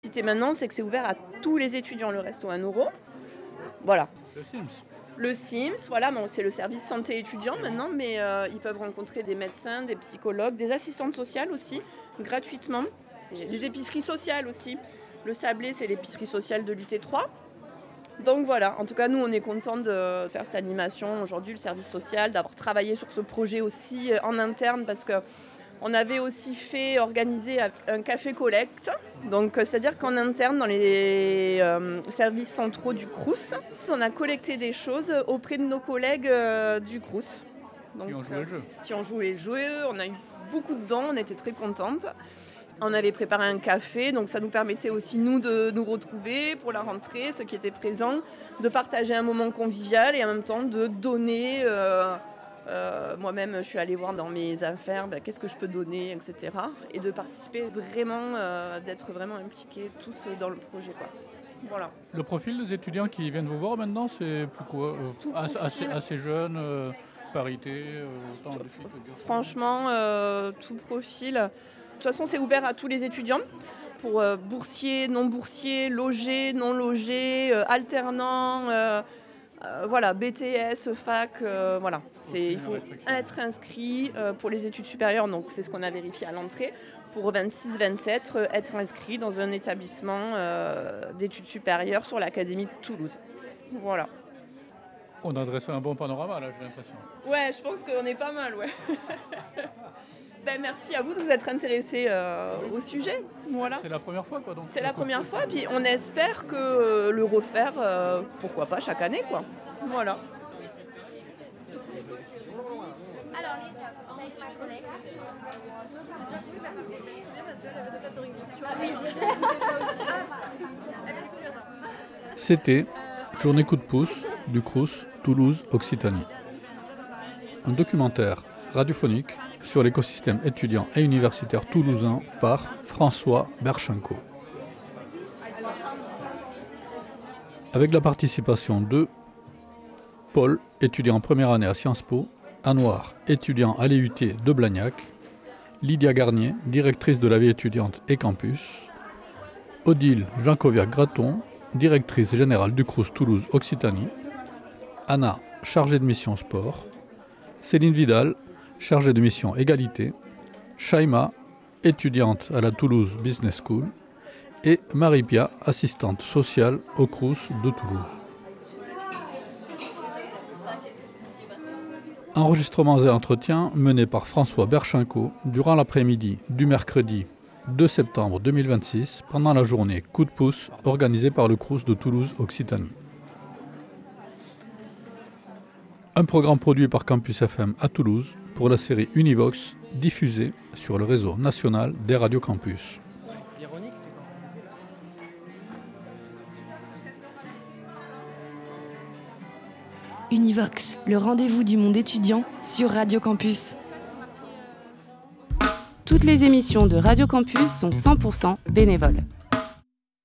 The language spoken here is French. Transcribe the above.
Maintenant, c'est que c'est ouvert à tous les étudiants, le resto à 1 €. Voilà. Le Sims, voilà, bon, c'est le service santé étudiant maintenant, mais ils peuvent rencontrer des médecins, des psychologues, des assistantes sociales aussi, gratuitement. Les épiceries sociales aussi. Le Sablé, c'est l'épicerie sociale de l'UT3. Donc voilà, en tout cas, nous, on est contents de faire cette animation aujourd'hui, le service social, d'avoir travaillé sur ce projet aussi en interne, parce qu'on avait aussi organisé un café collecte. Donc, c'est-à-dire qu'en interne, dans les services centraux du Crous, on a collecté des choses auprès de nos collègues du Crous. Donc, qui ont joué le jeu. Qui ont joué le jeu. On a eu beaucoup de dons, on était très contentes. On avait préparé un café, donc ça nous permettait aussi, nous, de nous retrouver pour la rentrée, ceux qui étaient présents, de partager un moment convivial et en même temps de donner. Moi-même, je suis allée voir dans mes affaires qu'est-ce que je peux donner, etc. Et de participer vraiment, d'être vraiment impliqués tous dans le projet, quoi. Voilà. Le profil des étudiants qui viennent vous voir maintenant, c'est plus quoi assez jeune, parité, autant de filles que de garçons. Franchement, tout profil. De toute façon, c'est ouvert à tous les étudiants, pour boursiers, non-boursiers, logés, non-logés, alternants, voilà, BTS, fac, voilà. Il faut être inscrit pour les études supérieures, donc c'est ce qu'on a vérifié à l'entrée. Pour 26-27, être inscrit dans un établissement d'études supérieures sur l'Académie de Toulouse. Voilà. On a dressé un bon panorama, là, j'ai l'impression. Ouais, je pense qu'on est pas mal, ouais. Merci à vous de vous être intéressés au sujet. Voilà. C'est la première fois, quoi. Donc. C'est la première fois, puis on espère que le refaire, pourquoi pas, chaque année, quoi. Voilà. Alors, les jobs, avec ma collègue. C'était Journée coup de pouce du Crous Toulouse Occitanie. Un documentaire radiophonique sur l'écosystème étudiant et universitaire toulousain par François Berchenko. Avec la participation de Paul, étudiant en première année à Sciences Po, Anouar, étudiant à l'EUT de Blagnac, Lydia Garnier, directrice de la vie étudiante et campus, Odile Jancoviac-Graton, directrice générale du Crous Toulouse Occitanie, Anna, chargée de mission sport, Céline Vidal, chargée de mission égalité, Shaima, étudiante à la Toulouse Business School, et Marie-Pia, assistante sociale au Crous de Toulouse. Enregistrements et entretiens menés par François Berchenko durant l'après-midi du mercredi 2 septembre 2026 pendant la journée Coup de pouce organisée par le Crous de Toulouse Occitanie. Un programme produit par Campus FM à Toulouse pour la série Univox diffusée sur le réseau national des radios campus. Univox, le rendez-vous du monde étudiant sur Radio Campus. Toutes les émissions de Radio Campus sont 100% bénévoles.